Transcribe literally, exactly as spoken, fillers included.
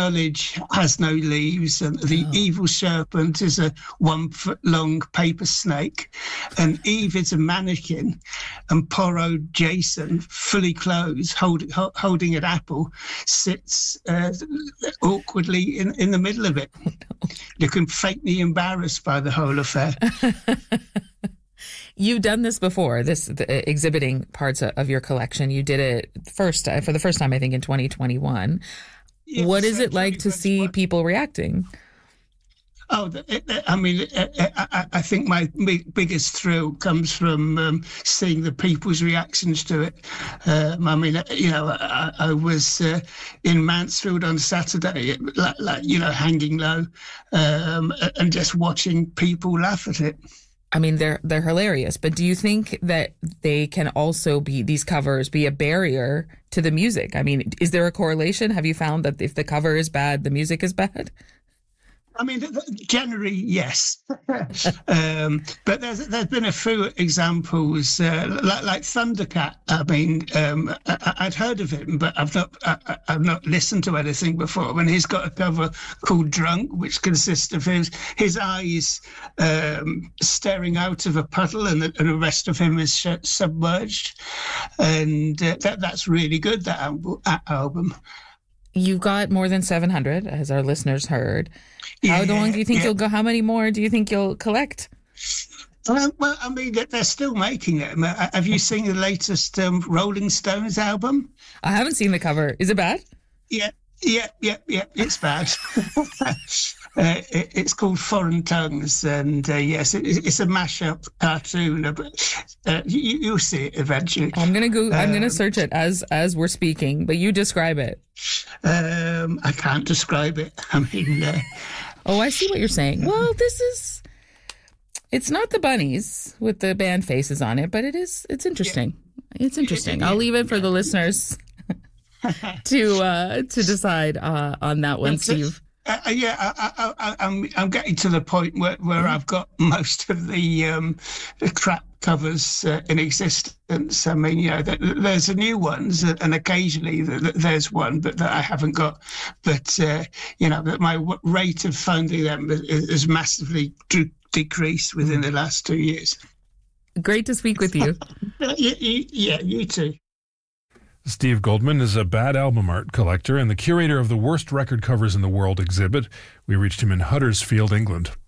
foliage has no leaves, and the oh. evil serpent is a one-foot-long paper snake, and Eve is a mannequin, and poor old Jason, fully clothed, hold, ho- holding an apple, sits uh, awkwardly in, in the middle of it, oh, no. looking faintly embarrassed by the whole affair. You've done this before, this the, uh, exhibiting parts of, of your collection. You did it first uh, for the first time, I think, in twenty twenty-one. Yes, what is it like to see people reacting? Oh, I mean, I think my biggest thrill comes from um, seeing the people's reactions to it. Um, I mean, you know, I, I was uh, in Mansfield on Saturday, like, like you know, hanging low, um, and just watching people laugh at it. I mean, they're they're hilarious, but do you think that they can also be, these covers, be a barrier to the music? I mean, is there a correlation? Have you found that if the cover is bad, the music is bad? I mean, generally, yes. um, but there's there's been a few examples, uh, like, like Thundercat. I mean, um, I, I'd heard of him, but I've not I, I've not listened to anything before. And he's got a cover called "Drunk," which consists of his his eyes um, staring out of a puddle, and the, and the rest of him is sh- submerged. And uh, that that's really good. That album. That album. You got more than seven hundred, as our listeners heard. Yeah, how long do you think yeah. you'll go? How many more do you think you'll collect? Well, well I mean, they're still making them. Have you seen the latest um, Rolling Stones album? I haven't seen the cover. Is it bad? Yeah, yeah, yeah, yeah. It's bad. uh, it, it's called Foreign Tongues, and uh, yes, it, it's a mashup cartoon. But uh, you, you'll see it eventually. I'm gonna go. I'm um, gonna search it as as we're speaking. But you describe it. Um, I can't describe it. I mean. Uh, Oh, I see what you're saying. Well, this is, it's not the bunnies with the band faces on it, but it is, it's interesting. Yeah. It's interesting. I'll leave it for the listeners to uh, to decide uh, on that one, Steve. Uh, yeah, I, I, I, I'm I'm getting to the point where, where mm-hmm. I've got most of the, um, the crap covers uh, in existence. I mean, you know, there's the new ones, and occasionally there's one, but that I haven't got. But uh, you know, that my rate of finding them has massively d- decreased within the last two years. Great to speak with you. Yeah, you too. Steve Goldman is a bad album art collector and the curator of the worst record covers in the world exhibit. We reached him in Huddersfield, England.